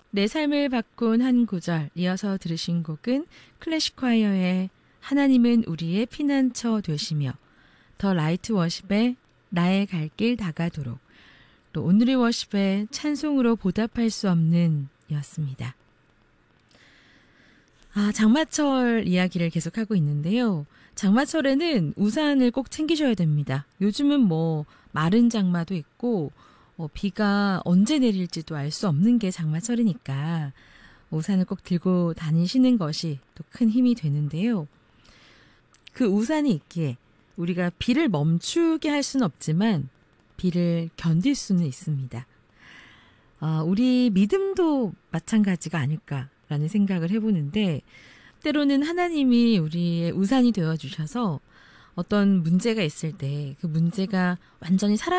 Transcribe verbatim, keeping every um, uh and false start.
내 삶을 바꾼 한 구절, 이어서 들으신 곡은 클래식콰이어의 하나님은 우리의 피난처 되시며, 더 라이트 워십의 나의 갈 길 다가도록, 또 오늘의 워십의 찬송으로 보답할 수 없는 이었습니다. 아, 장마철 이야기를 계속하고 있는데요. 장마철에는 우산을 꼭 챙기셔야 됩니다. 요즘은 뭐 마른 장마도 있고 어, 비가 언제 내릴지도 알 수 없는 게 장마철이니까 우산을 꼭 들고 다니시는 것이 또 큰 힘이 되는데요. 그 우산이 있기에 우리가 비를 멈추게 할 수는 없지만 비를 견딜 수는 있습니다. 아, 우리 믿음도 마찬가지가 아닐까라는 생각을 해보는데, 때로는 하나님이 우리의 우산이 되어주셔서 어떤 문제가 있을 때 그 문제가 완전히 사라져